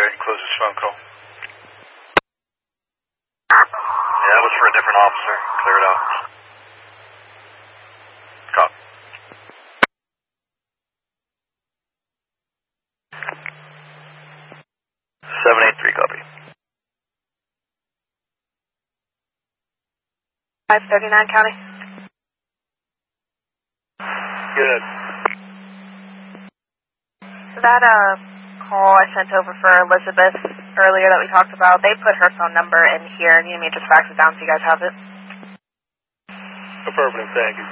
ahead and close this phone call. Yeah, that was for a different officer. Clear it out. Copy. 783, copy. 539 County. Good. So that call I sent over for Elizabeth earlier that we talked about, they put her phone number in here, and you need me to just fax it down so you guys have it. Affirmative, thank you.